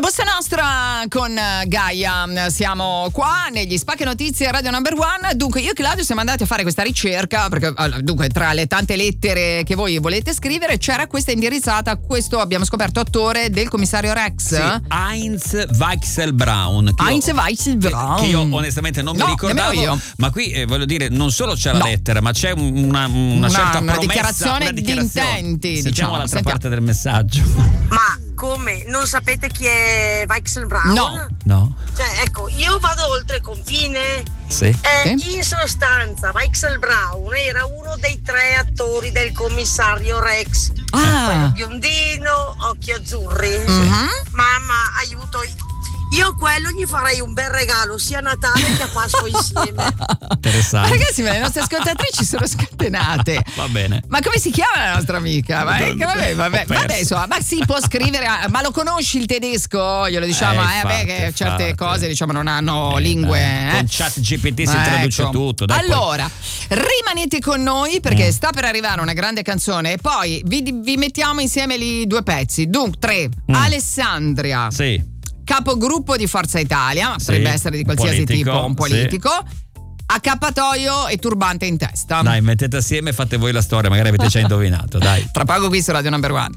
Bossa Nostra con Gaia, siamo qua negli Spacchi Notizie Radio Number One. Dunque io e Claudio siamo andati a fare questa ricerca perché dunque tra le tante lettere che voi volete scrivere c'era questa indirizzata a questo, abbiamo scoperto, attore del commissario Rex, sì, Heinz Weichselbraun, che io onestamente non mi ricordavo io. Ma qui voglio dire, non solo c'è la lettera, ma c'è una certa promessa, dichiarazione di intenti. Sentiamo l'altra parte del messaggio. Ma come? Non sapete chi è Weichselbraun? No. Cioè, ecco, io vado oltre confine. Sì. In sostanza, Weichselbraun era uno dei 3 attori del commissario Rex. Quello biondino, occhi azzurri. Mamma, aiuto. Io a quello gli farei un bel regalo sia a Natale che a Pasqua insieme. Interessante. Ma ragazzi, le nostre ascoltatrici sono scatenate. Va bene. Ma come si chiama la nostra amica? Vabbè, insomma, ma si può scrivere, ma lo conosci il tedesco? Glielo diciamo, che certe cose diciamo non hanno lingue. Con ChatGPT si traduce tutto. Dai, allora, rimanete con noi perché sta per arrivare una grande canzone e poi vi mettiamo insieme lì 2 pezzi. Dunque, 3. Alessandria. Sì. Capogruppo di Forza Italia, ma potrebbe essere di qualsiasi tipo, un politico, accappatoio e turbante in testa. Dai, mettete assieme e fate voi la storia, magari avete già indovinato, dai. Tra poco qui su Radio Number One.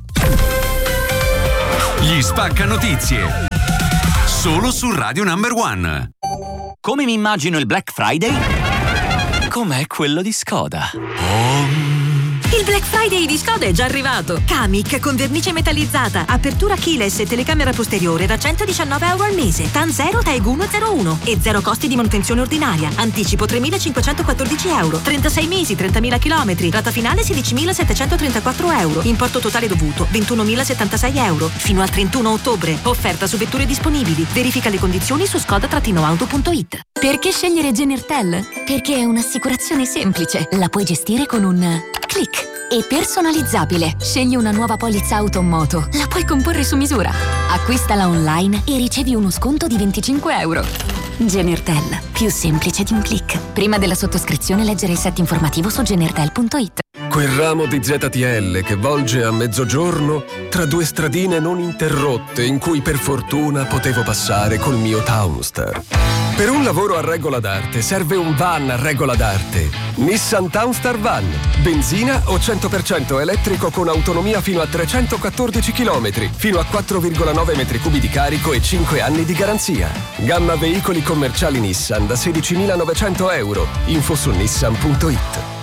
Gli Spacca Notizie, solo su Radio Number One. Come mi immagino il Black Friday? Com'è quello di Skoda? Il Black Friday di Skoda è già arrivato. Kamiq con vernice metallizzata, apertura keyless e telecamera posteriore da €119 al mese. TAN 0 TAEG 101 e 0 costi di manutenzione ordinaria. Anticipo €3.514. 36 mesi, 30.000 chilometri. Rata finale €16.734. Importo totale dovuto €21.076. Fino al 31 ottobre. Offerta su vetture disponibili. Verifica le condizioni su skoda-auto.it. Perché scegliere Genertel? Perché è un'assicurazione semplice. La puoi gestire con un click. E personalizzabile. Scegli una nuova polizza auto o moto. La puoi comporre su misura. Acquistala online e ricevi uno sconto di €25. Genertel. Più semplice di un click. Prima della sottoscrizione leggere il set informativo su genertel.it. Quel ramo di ZTL che volge a mezzogiorno tra 2 stradine non interrotte in cui per fortuna potevo passare col mio Townstar. Per un lavoro a regola d'arte serve un van a regola d'arte. Nissan Townstar Van. Benzina o 100% elettrico con autonomia fino a 314 km, fino a 4,9 metri cubi di carico e 5 anni di garanzia. Gamma veicoli commerciali Nissan da €16.900. Info su nissan.it.